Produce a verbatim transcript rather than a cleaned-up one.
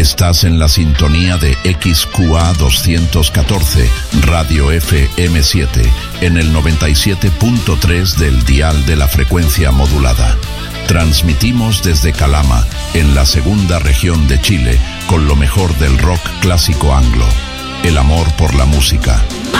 Estás en la sintonía de X Q A doscientos catorce, Radio F M siete, en el noventa y siete punto tres del dial de la frecuencia modulada. Transmitimos desde Calama, en la segunda región de Chile, con lo mejor del rock clásico anglo. El amor por la música.